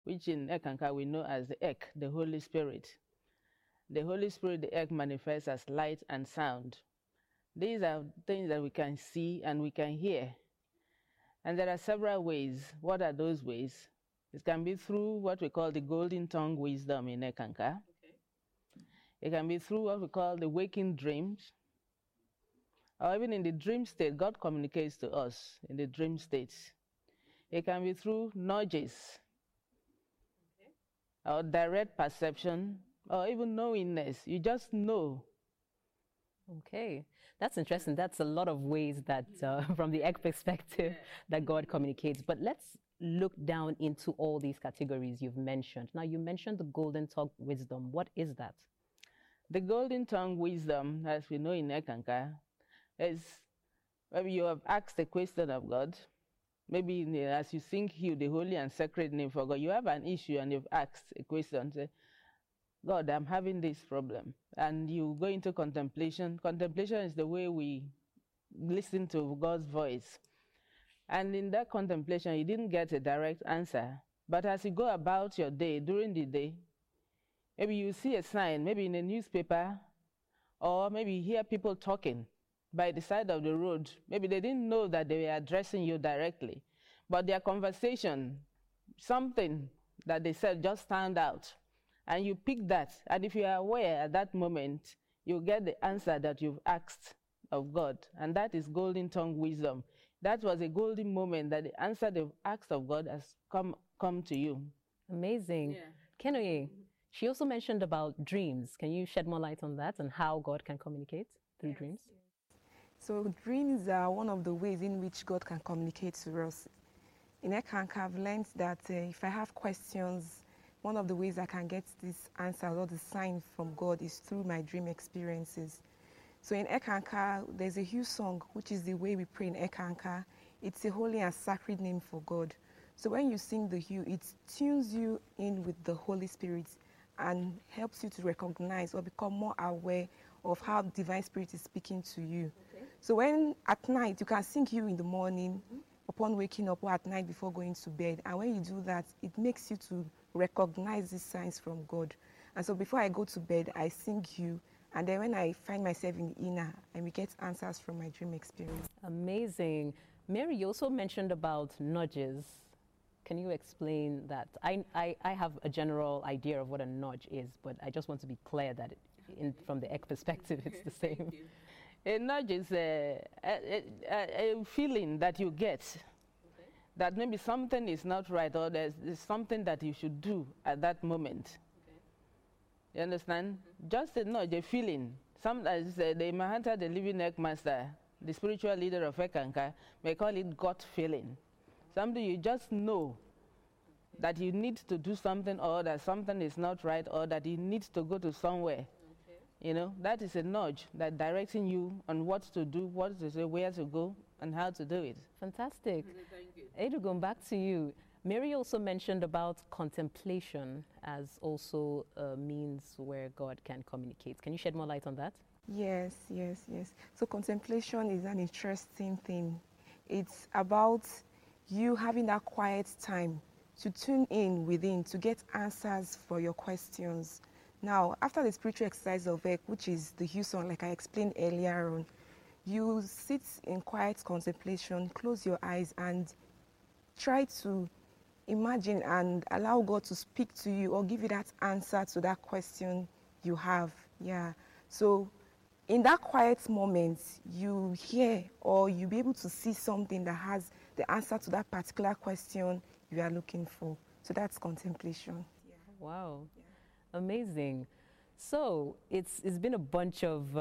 which in Ekanka we know as the Ek, the Holy Spirit. The Holy Spirit, the Ek, manifests as light and sound. These are things that we can see and we can hear. And there are several ways. What are those ways? It can be through what we call the golden tongue wisdom in Ekanka. Okay. It can be through what we call the waking dreams. Or even in the dream state, God communicates to us in the dream states. It can be through nudges, okay, or direct perception, or even knowingness. You just know. Okay, that's interesting. That's a lot of ways that, from the egg perspective, that God communicates. But let's look down into all these categories you've mentioned. Now, you mentioned the golden tongue wisdom. What is that? The golden tongue wisdom, as we know in Ekanka, is maybe you have asked a question of God. Maybe as you sing Hugh, the holy and sacred name for God, you have an issue and you've asked a question. Say, God, I'm having this problem. And you go into contemplation. Contemplation is the way we listen to God's voice. And in that contemplation, you didn't get a direct answer. But as you go about your day, during the day, maybe you see a sign, maybe in a newspaper, or maybe you hear people talking by the side of the road. Maybe they didn't know that they were addressing you directly. But their conversation, something that they said just stand out. And you pick that, and if you are aware at that moment, you get the answer that you've asked of God, and that is golden tongue wisdom. That was a golden moment that the answer they've asked of God has come to you. Amazing. Yeah. Kenoye, she also mentioned about dreams. Can you shed more light on that and how God can communicate through dreams? Yes. So dreams are one of the ways in which God can communicate to us. In Ekanka, I've learned that if I have questions, one of the ways I can get this answer or the sign from God is through my dream experiences. So in Ekanka, there's a Hugh song, which is the way we pray in Ekanka. It's a holy and sacred name for God. So when you sing the Hugh, it tunes you in with the Holy Spirit and helps you to recognize or become more aware of how Divine Spirit is speaking to you. Okay. So when at night, you can sing Hugh in the morning, upon waking up, or at night before going to bed. And when you do that, it makes you to recognize these signs from God. And so before I go to bed, I sing Hugh. And then when I find myself in the inner, and we get answers from my dream experience. Amazing. Mary, you also mentioned about nudges. Can you explain that? I have a general idea of what a nudge is, but I just want to be clear that from the egg perspective, it's the same. A nudge is a feeling that you get, okay, that maybe something is not right, or there's something that you should do at that moment. Okay. You understand? Mm-hmm. Just a nudge, a feeling. Sometimes the Mahanta, the living egg master, the spiritual leader of Ekanka, may call it gut feeling. Something you just know, okay, that you need to do something, or that something is not right, or that you need to go to somewhere. You know, that is a nudge that directing you on what to do, what to say, where to go, and how to do it. Fantastic. Thank you. Edu, going back to you. Mary also mentioned about contemplation as also a means where God can communicate. Can you shed more light on that? Yes. So contemplation is an interesting thing. It's about you having that quiet time to tune in within, to get answers for your questions. Now, after the spiritual exercise of Ek, which is the Hugh song, like I explained earlier on, you sit in quiet contemplation, close your eyes, and try to imagine and allow God to speak to you or give you that answer to that question you have. Yeah. So, in that quiet moment, you hear or you'll be able to see something that has the answer to that particular question you are looking for. So that's contemplation. Yeah. Wow. Yeah. Amazing. So it's been a bunch of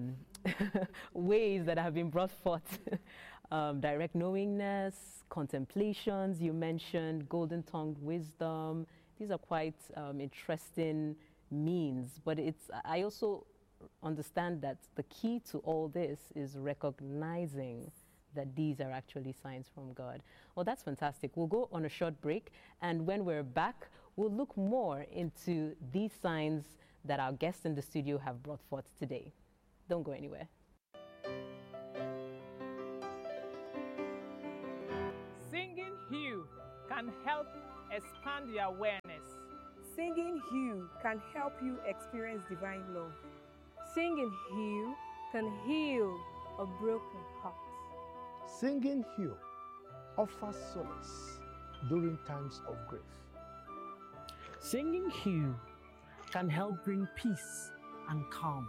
ways that have been brought forth. Direct knowingness, contemplations, you mentioned golden tongued wisdom. These are quite interesting means, but I also understand that the key to all this is recognizing that these are actually signs from God. Well, that's fantastic. We'll go on a short break, and when we're back, we'll look more into these signs that our guests in the studio have brought forth today. Don't go anywhere. Singing Hugh can help expand your awareness. Singing hymn can help you experience divine love. Singing hymn can heal a broken heart. Singing hymn offers solace during times of grief. Singing hymn can help bring peace and calm.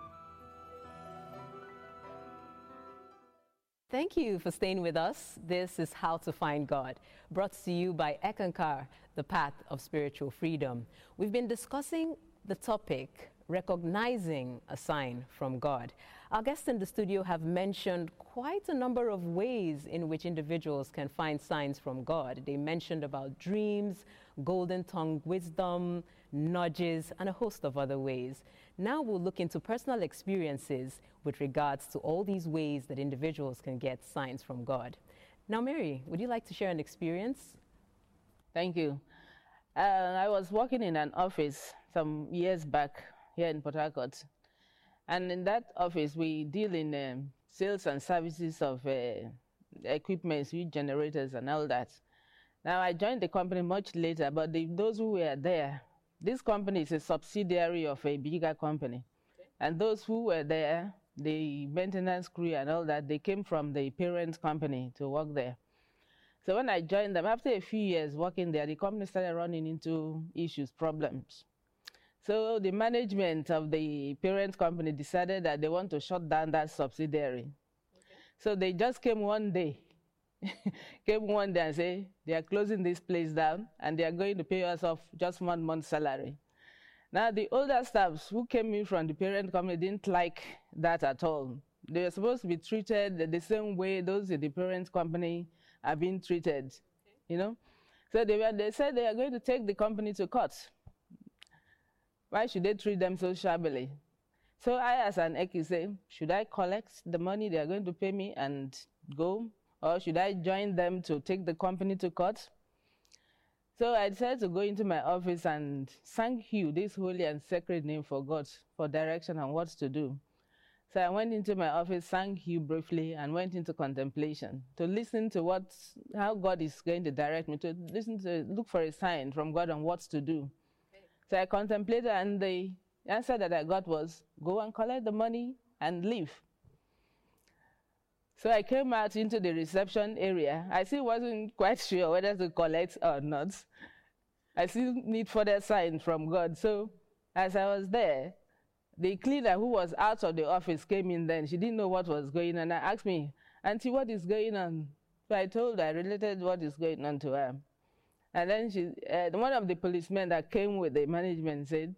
Thank you for staying with us. This is How to Find God, brought to you by Ekankar, the Path of Spiritual Freedom. We've been discussing the topic, recognizing a sign from God. Our guests in the studio have mentioned quite a number of ways in which individuals can find signs from God. They mentioned about dreams, golden tongue wisdom, nudges, and a host of other ways. Now we'll look into personal experiences with regards to all these ways that individuals can get signs from God. Now, Mary, would you like to share an experience? Thank you. I was working in an office some years back here in Port Harcourt. And in that office, we deal in sales and services of equipment, huge generators and all that. Now, I joined the company much later, but those who were there, this company is a subsidiary of a bigger company. Okay. And those who were there, the maintenance crew and all that, they came from the parent company to work there. So when I joined them, after a few years working there, the company started running into issues, problems. So the management of the parent company decided that they want to shut down that subsidiary. Okay. So they just came one day and say, they are closing this place down and they are going to pay us off just 1 month's salary. Now, the older staffs who came in from the parent company didn't like that at all. They were supposed to be treated the same way those in the parent company are being treated, okay. You know? So they said they are going to take the company to court. Why should they treat them so shabbily? So I, as an Eki, say, should I collect the money they are going to pay me and go? Or should I join them to take the company to court? So I decided to go into my office and thank you, this holy and sacred name for God, for direction on what to do. So I went into my office, thanked you briefly, and went into contemplation to listen to how God is going to direct me, to look for a sign from God on what to do. Okay. So I contemplated, and the answer that I got was, go and collect the money and leave. So I came out into the reception area. I still wasn't quite sure whether to collect or not. I still need further signs from God. So as I was there, the cleaner who was out of the office came in then. She didn't know what was going on. I asked me, Auntie, what is going on? So I told her, I related what is going on to her. And then one of the policemen that came with the management said,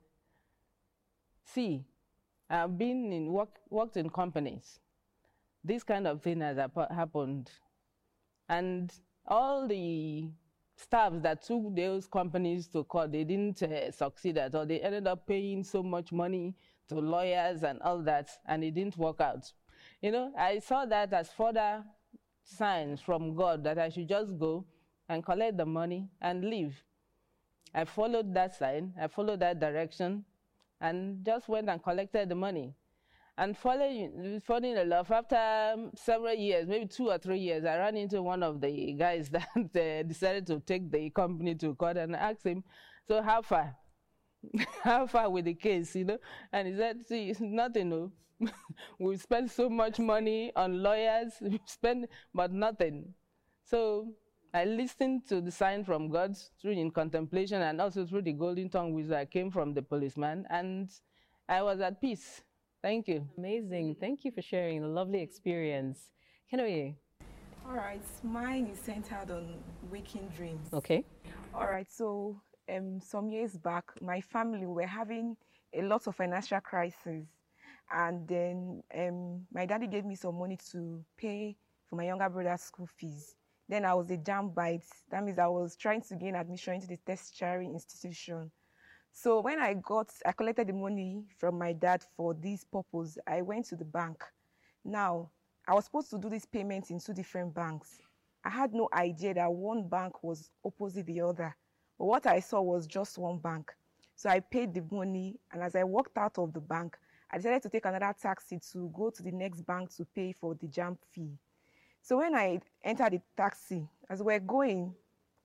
see, I've been worked in companies. This kind of thing has happened. And all the staffs that took those companies to court, they didn't succeed at all. They ended up paying so much money to lawyers and all that, and it didn't work out. You know, I saw that as further signs from God that I should just go and collect the money and leave. I followed that sign, I followed that direction, and just went and collected the money. And falling in love, after several years, maybe 2 or 3 years, I ran into one of the guys that decided to take the company to court, and I asked him, so how far? How far with the case, you know? And he said, see, it's nothing, no. We spent so much money on lawyers, but nothing. So I listened to the sign from God through in contemplation and also through the golden tongue wisdom that came from the policeman, and I was at peace. Thank you. Amazing. Thank you for sharing a lovely experience. Kenoye. All right, mine is centered on waking dreams. Okay. All right, so some years back, my family were having a lot of financial crisis. And then my daddy gave me some money to pay for my younger brother's school fees. Then I was a JAMB bite. That means I was trying to gain admission into the tertiary institution. So when I collected the money from my dad for this purpose, I went to the bank. Now, I was supposed to do this payment in 2 different banks. I had no idea that one bank was opposite the other. But what I saw was just one bank. So I paid the money, and as I walked out of the bank, I decided to take another taxi to go to the next bank to pay for the JAMB fee. So when I entered the taxi, as we're going,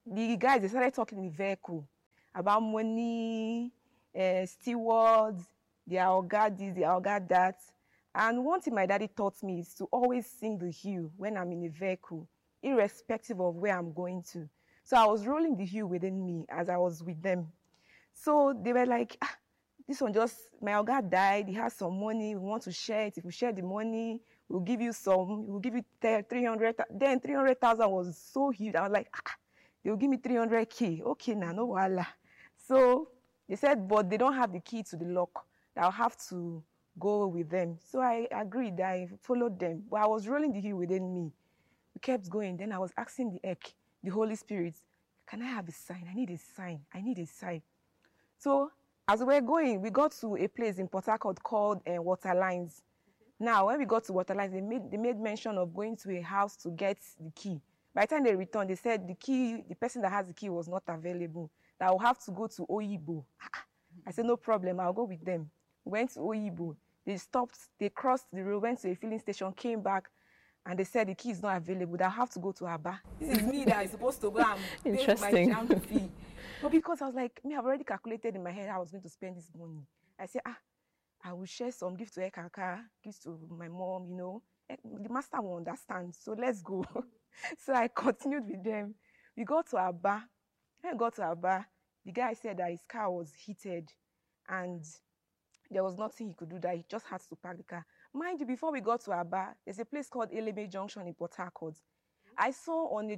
the guys, they started talking in the vehicle about money, stewards, their oga this, their oga that. And one thing my daddy taught me is to always sing the hymn when I'm in a vehicle, irrespective of where I'm going to. So I was rolling the hymn within me as I was with them. So they were like, this one just, my oga died, he has some money, we want to share it. If we share the money, we'll give you some, we'll give you 300. Then 300,000 was so huge. I was like, they'll give me 300K. Okay, now, no wahala. So they said, but they don't have the key to the lock. I'll have to go with them. So I agreed. I followed them. But I was rolling the hill within me. We kept going. Then I was asking the Holy Spirit, can I have a sign? I need a sign. I need a sign. So as we were going, we got to a place in Port Harcourt called Waterlines. Now, when we got to Waterlines, they made mention of going to a house to get the key. By the time they returned, they said the person that has the key was not available, that I will have to go to Oyibo. I said, no problem, I'll go with them. We went to Oyibo. They stopped, they crossed the road, went to a filling station, came back, and they said the key is not available, that I have to go to Aba. This is me that is supposed to go and pay my jam fee. But because I was like, I've already calculated in my head how I was going to spend this money. I said, I will share some, give to Ekaka, give to my mom, you know. The master will understand, so let's go. So I continued with them. We got to Aba. When I got to Aba, the guy said that his car was heated and there was nothing he could do, that he just had to park the car. Mind you, before we got to Aba, there's a place called Eleme Junction in Port Harcourt. I saw on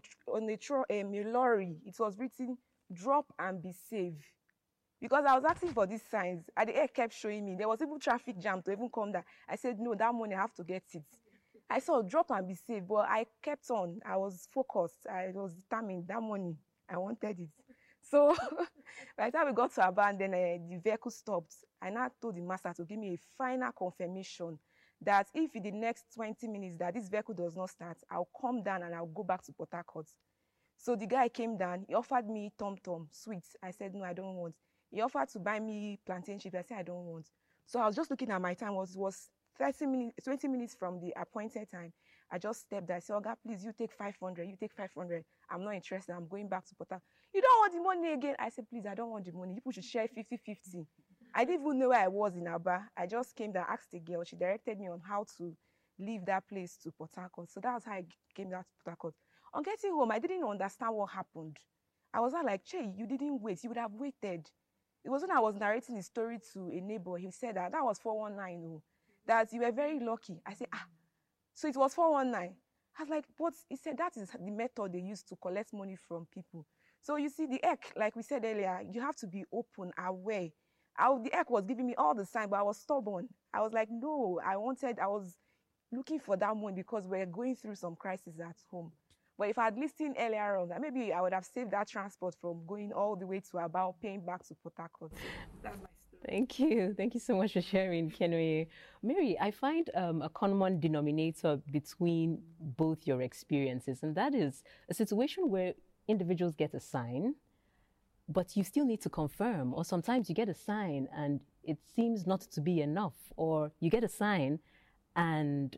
a lorry, it was written, drop and be safe. Because I was asking for these signs, and the air kept showing me. There was even traffic jam to even come there. I said, no, that money, I have to get it. I saw drop and be safe, but I kept on. I was focused. I was determined. That money, I wanted it. So by the time we got to Aba, and then the vehicle stopped, I now told the master to give me a final confirmation that if in the next 20 minutes that this vehicle does not start, I'll come down and I'll go back to Port Harcourt. So the guy came down. He offered me tom-tom, sweets. I said, no, I don't want. He offered to buy me plantain chips. I said, I don't want. So I was just looking at my time. It was 20 minutes from the appointed time. I just stepped there. I said, Oga, please, you take 500. You take 500. I'm not interested. I'm going back to Port Harcourt. You don't want the money again? I said, please, I don't want the money. People should share 50-50. I didn't even know where I was in Aba. I just came there, asked the girl. She directed me on how to leave that place to Port Harcourt. So that was how I came down to Port Harcourt. On getting home, I didn't understand what happened. I was like, Che, you didn't wait. You would have waited. It was when I was narrating the story to a neighbor. He said that was 419, oh, that you were very lucky. I said, so it was 419. I was like, but he said that is the method they use to collect money from people. So you see, the EC, like we said earlier, you have to be open, aware. The EC was giving me all the signs, but I was stubborn. I was like, no, I was looking for that money because we're going through some crisis at home. But if I had listened earlier on, maybe I would have saved that transport from going all the way to about paying back to Port Harcourt. So that's my story. Thank you. Thank you so much for sharing, Kenwe. Mary, I find a common denominator between both your experiences, and that is a situation where individuals get a sign, but you still need to confirm, or sometimes you get a sign and it seems not to be enough, or you get a sign and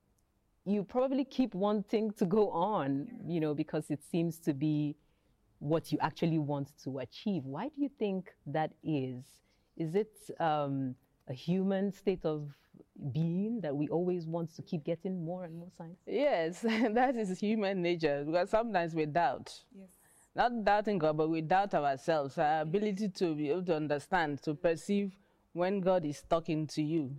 you probably keep wanting to go on, you know, because it seems to be what you actually want to achieve. Why do you think that is? Is it a human state of being that we always want to keep getting more and more signs? Yes, that is human nature, because sometimes we doubt. Yes. Not doubting God, but we doubt ourselves, our ability to be able to understand, to perceive when God is talking to you.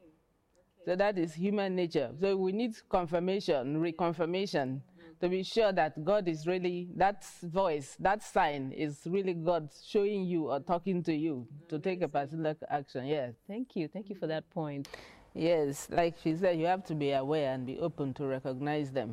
So that is human nature. So we need confirmation, reconfirmation, to be sure that God is really, that voice, that sign is really God showing you or talking to you to take a particular action. Yes. Thank you. Thank you for that point. Yes, like she said, you have to be aware and be open to recognize them.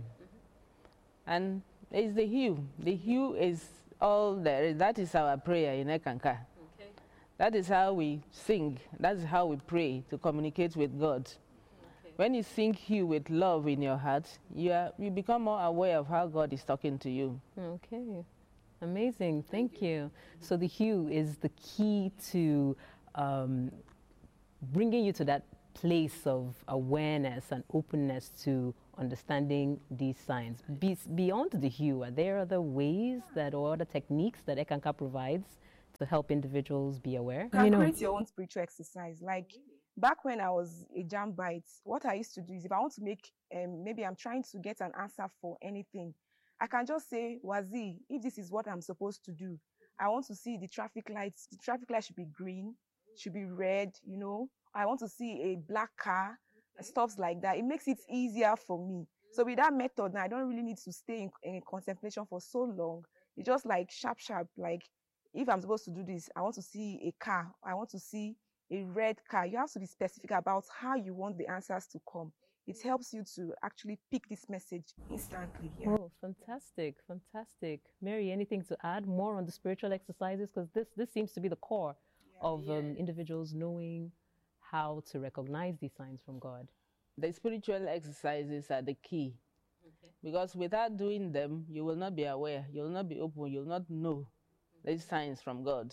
And it's the hue. The hue is all there. That is our prayer in Ekanka. Okay. That is how we sing. That is how we pray to communicate with God. When you sing hue with love in your heart, you become more aware of how God is talking to you. Okay. Amazing. Thank you. So the hue is the key to bringing you to that place of awareness and openness to understanding these signs. Beyond the hue, are there other ways that or other techniques that Ekankar provides to help individuals be aware? You can create your own spiritual exercise. Like back when I was a Jambite, what I used to do is if I want to make, maybe I'm trying to get an answer for anything, I can just say, Wazi, if this is what I'm supposed to do, I want to see the traffic lights. The traffic light should be green, should be red, you know. I want to see a black car, stuff like that. It makes it easier for me. So with that method, now I don't really need to stay in contemplation for so long. It's just like sharp. Like if I'm supposed to do this, I want to see a car. I want to see a red car. You have to be specific about how you want the answers to come. It helps you to actually pick this message instantly. Yeah. Oh, fantastic. Mary, anything to add more on the spiritual exercises? Because this seems to be the core of individuals knowing how to recognize these signs from God. The spiritual exercises are the key. Because without doing them, you will not be aware, you will not be open, you will not know these signs from God.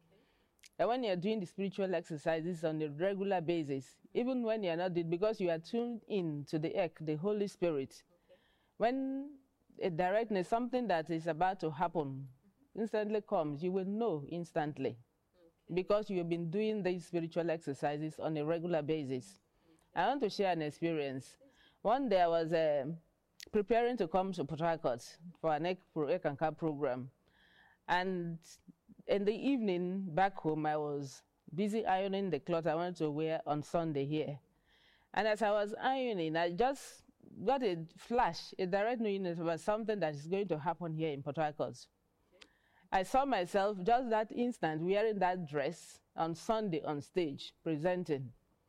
And when you're doing the spiritual exercises on a regular basis, even when you're not doing, because you are tuned in to the Holy Spirit, when a directness, something that is about to happen, instantly comes, you will know instantly. Because you have been doing these spiritual exercises on a regular basis. I want to share an experience. One day I was preparing to come to Port Harcourt for an Ekankar program. And in the evening back home, I was busy ironing the clothes I wanted to wear on Sunday here. And as I was ironing, I just got a flash, a direct knowing about something that is going to happen here in Port Harcourt. I saw myself just that instant wearing that dress on Sunday on stage, presenting.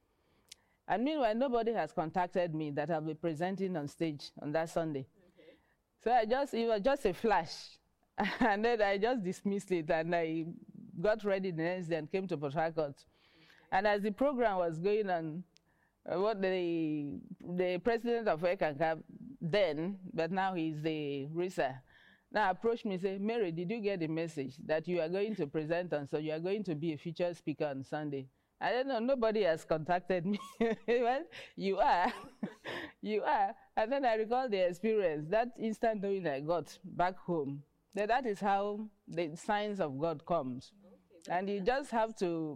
And meanwhile, nobody has contacted me that I'll be presenting on stage on that Sunday. So it was just a flash. And then I just dismissed it and I got ready the next day and came to Port Harcourt. And as the program was going on, what the president of Ekankar then, but now he's the RISA, now approached me and said, Mary, did you get the message that you are going to present on, so you are going to be a featured speaker on Sunday? I don't know, nobody has contacted me. Well, you are. You are. And then I recall the experience, that instant knowing I got back home. That is how the signs of God comes. Okay, and you just have to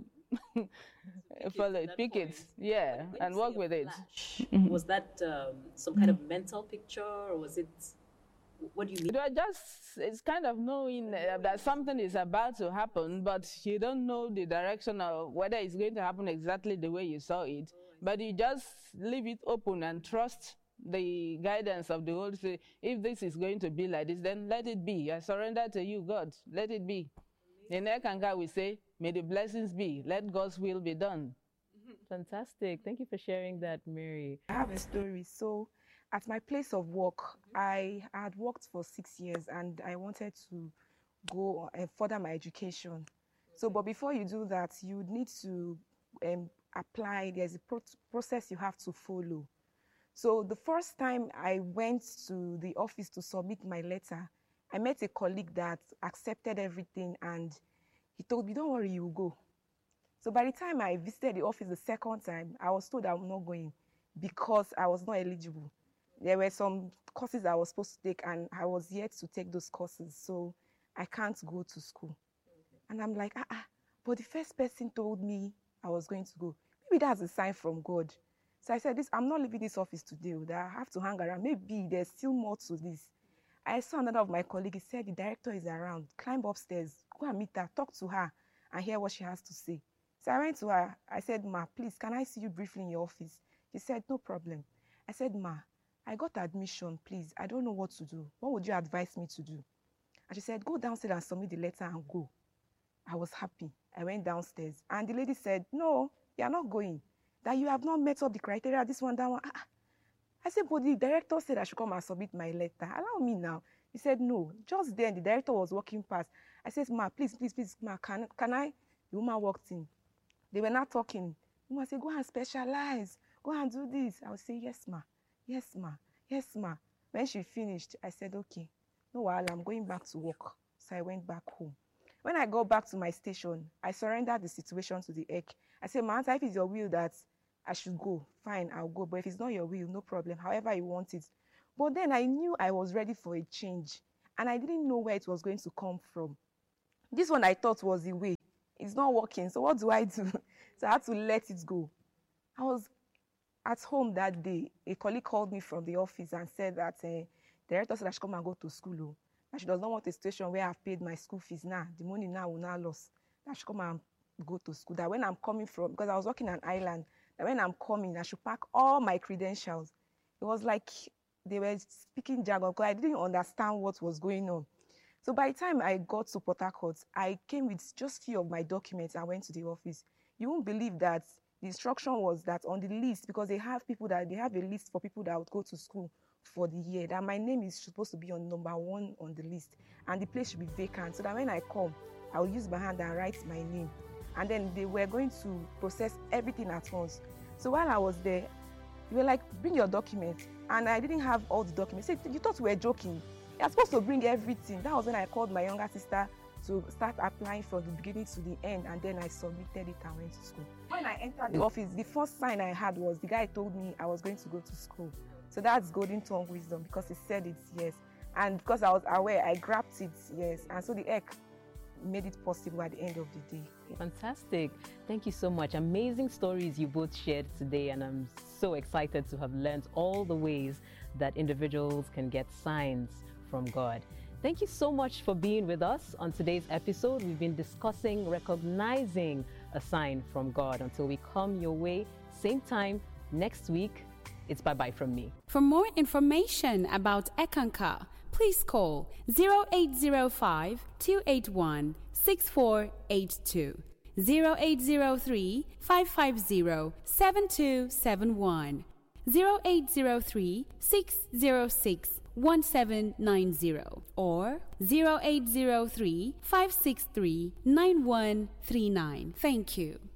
follow it, pick it, yeah, and work with it. Was that some kind of mental picture, or was it, what do you mean? It's kind of knowing that something is about to happen, but you don't know the direction or whether it's going to happen exactly the way you saw it. But you just leave it open and trust the guidance of the Holy Spirit. If this is going to be like this, then let it be. I surrender to you, God. Let it be. In Ekankar, we say, may the blessings be. Let God's will be done. Fantastic. Thank you for sharing that, Mary. I have a story. So at my place of work, I had worked for 6 years and I wanted to go and further my education. So, but before you do that, you need to apply. There's a process you have to follow. So the first time I went to the office to submit my letter, I met a colleague that accepted everything and he told me, don't worry, you will go. So by the time I visited the office the second time, I was told I'm not going because I was not eligible. There were some courses I was supposed to take and I was yet to take those courses, so I can't go to school. And I'm like, but the first person told me I was going to go. Maybe that's a sign from God. So I said, I'm not leaving this office today. I have to hang around. Maybe there's still more to this. I saw another of my colleagues. He said, the director is around. Climb upstairs. Go and meet her. Talk to her and hear what she has to say. So I went to her. I said, Ma, please, can I see you briefly in your office? She said, no problem. I said, Ma, I got admission, please. I don't know what to do. What would you advise me to do? And she said, go downstairs and submit the letter and go. I was happy. I went downstairs. And the lady said, no, you're not going. That you have not met up the criteria, this one, that one. I said, but the director said I should come and submit my letter. Allow me now. He said, no. Just then, the director was walking past. I said, Ma, please, Ma, can I? The woman walked in. They were not talking. The woman said, go and specialize. Go and do this. I would say, yes, Ma. Yes, Ma. Yes, Ma. When she finished, I said, okay. No, while I'm going back to work. So I went back home. When I got back to my station, I surrendered the situation to the EC. I said, Ma, if it's your will that I should go. Fine, I'll go. But if it's not your will, no problem. However you want it. But then I knew I was ready for a change. And I didn't know where it was going to come from. This one I thought was the way. It's not working. So what do I do? So I had to let it go. I was at home that day. A colleague called me from the office and said that the director said I should come and go to school. Oh. That she does not want a situation where I've paid my school fees now. The money now will not lose. That I should come and go to school. That when I'm coming from, because I was working on island, that when I'm coming, I should pack all my credentials. It was like they were speaking jargon because I didn't understand what was going on. So by the time I got to Port Harcourt, I came with just few of my documents and went to the office. You won't believe that the instruction was that on the list, because they have a list for people that would go to school for the year, that my name is supposed to be on number 1 on the list, and the place should be vacant, so that when I come, I will use my hand and write my name. And then they were going to process everything at once. So while I was there, they were like, bring your documents. And I didn't have all the documents. They said, you thought we were joking. You're supposed to bring everything. That was when I called my younger sister to start applying from the beginning to the end, and then I submitted it and went to school. When I entered the office, the first sign I had was the guy told me I was going to go to school. So that's Golden Tongue Wisdom, because he said it's yes. And because I was aware, I grabbed it, yes. And so the ECK made it possible at the end of the day. Yeah. Fantastic. Thank you so much. Amazing stories you both shared today, and I'm so excited to have learned all the ways that individuals can get signs from God. Thank you so much for being with us on today's episode. We've been discussing recognizing a sign from God. Until we come your way, same time next week, it's bye-bye from me. For more information about Ekankar, please call 0805 281 6482, 0803 550 7271, 0803 606 1790, or 0803 563 9139. Thank you.